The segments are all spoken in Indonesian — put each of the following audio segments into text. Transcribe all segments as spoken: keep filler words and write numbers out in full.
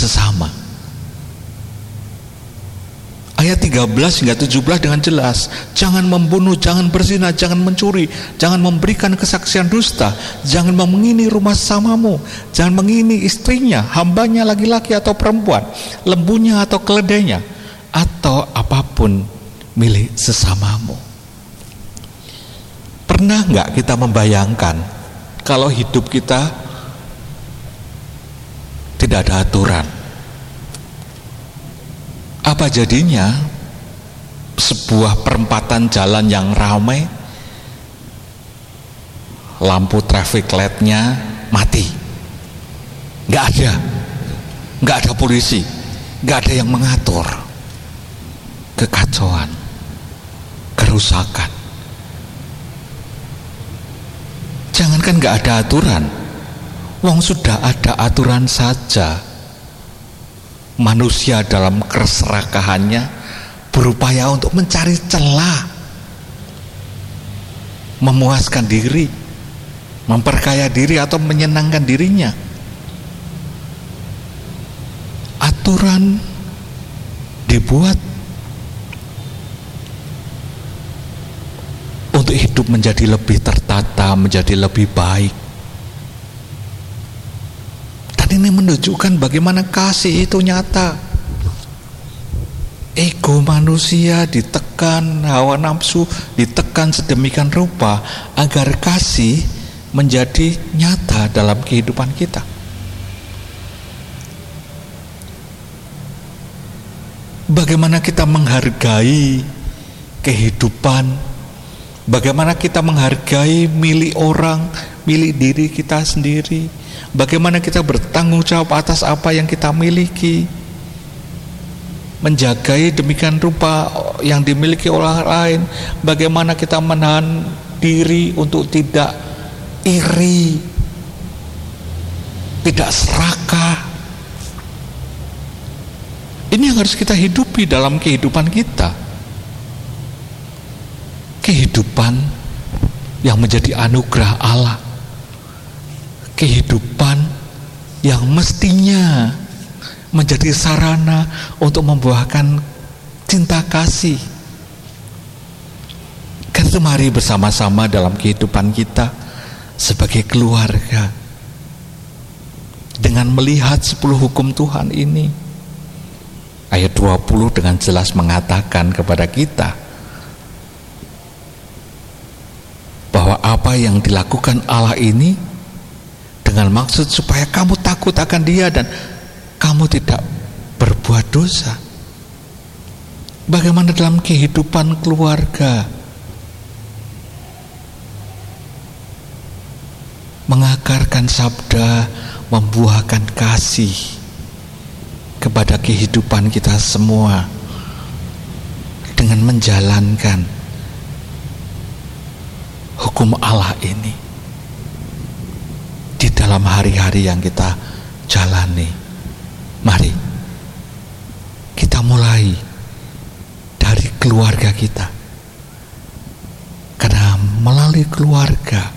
sesama. Ayat tiga belas hingga tujuh belas dengan jelas, jangan membunuh, jangan berzina, jangan mencuri, jangan memberikan kesaksian dusta, jangan mengingini rumah samamu, jangan mengingini istrinya, hambanya laki-laki atau perempuan, lembunya atau keledainya, atau apapun milik sesamamu. Pernah nggak kita membayangkan kalau hidup kita tidak ada aturan? Apa jadinya sebuah perempatan jalan yang ramai, lampu traffic light-nya mati, nggak ada, nggak ada polisi, nggak ada yang mengatur, kekacauan, kerusakan. Jangankan nggak ada aturan, wong sudah ada aturan saja. Manusia dalam keserakahannya berupaya untuk mencari celah, memuaskan diri, memperkaya diri atau menyenangkan dirinya. Aturan dibuat untuk hidup menjadi lebih tertata, menjadi lebih baik. Ini menunjukkan bagaimana kasih itu nyata. Ego manusia ditekan, hawa nafsu ditekan sedemikian rupa agar kasih menjadi nyata dalam kehidupan kita. Bagaimana kita menghargai kehidupan, bagaimana kita menghargai milik orang, milik diri kita sendiri, bagaimana kita bertanggung jawab atas apa yang kita miliki, menjagai demikian rupa yang dimiliki orang lain, bagaimana kita menahan diri untuk tidak iri, tidak serakah. Ini yang harus kita hidupi dalam kehidupan kita, kehidupan yang menjadi anugerah Allah, kehidupan yang mestinya menjadi sarana untuk membuahkan cinta kasih. Karena mari bersama-sama dalam kehidupan kita sebagai keluarga, dengan melihat sepuluh hukum Tuhan ini. Ayat dua puluh dengan jelas mengatakan kepada kita bahwa apa yang dilakukan Allah ini dengan maksud supaya kamu takut akan Dia dan kamu tidak berbuat dosa. Bagaimana dalam kehidupan keluarga? Mengakarkan sabda, membuahkan kasih kepada kehidupan kita semua dengan menjalankan hukum Allah ini di dalam hari-hari yang kita jalani. Mari kita mulai dari keluarga kita, karena melalui keluarga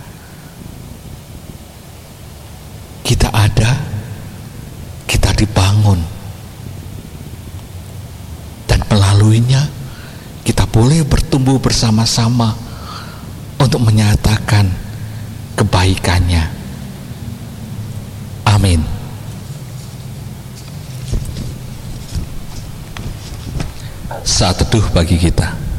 kita ada, kita dibangun, dan melaluinya kita boleh bertumbuh bersama-sama untuk menyatakan kebaikannya. Amin. Saat teduh bagi kita.